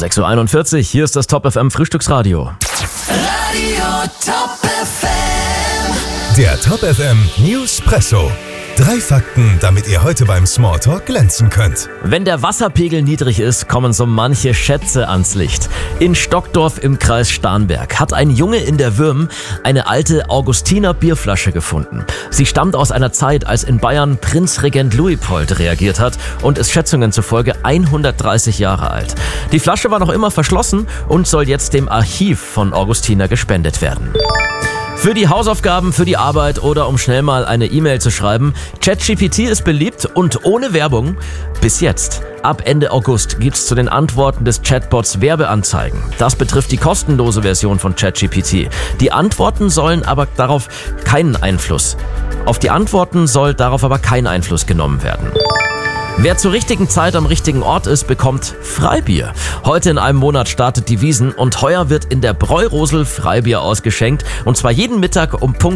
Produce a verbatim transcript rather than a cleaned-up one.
sechs Uhr einundvierzig, hier ist das Top F M Frühstücksradio. Radio Top F M. Der Top F M Newspresso. Drei Fakten, damit ihr heute beim Smalltalk glänzen könnt. Wenn der Wasserpegel niedrig ist, kommen so manche Schätze ans Licht. In Stockdorf im Kreis Starnberg hat ein Junge in der Würm eine alte Augustiner Bierflasche gefunden. Sie stammt aus einer Zeit, als in Bayern Prinzregent Luitpold reagiert hat und ist Schätzungen zufolge hundertdreißig Jahre alt. Die Flasche war noch immer verschlossen und soll jetzt dem Archiv von Augustiner gespendet werden. Für die Hausaufgaben, für die Arbeit oder um schnell mal eine E-Mail zu schreiben, ChatGPT ist beliebt und ohne Werbung bis jetzt. Ab Ende August gibt's zu den Antworten des Chatbots Werbeanzeigen. Das betrifft die kostenlose Version von ChatGPT. Die Antworten sollen aber darauf keinen Einfluss. Auf die Antworten soll darauf aber kein Einfluss genommen werden. Wer zur richtigen Zeit am richtigen Ort ist, bekommt Freibier. Heute in einem Monat startet die Wiesn und heuer wird in der Bräurosel Freibier ausgeschenkt. Und zwar jeden Mittag um Punkt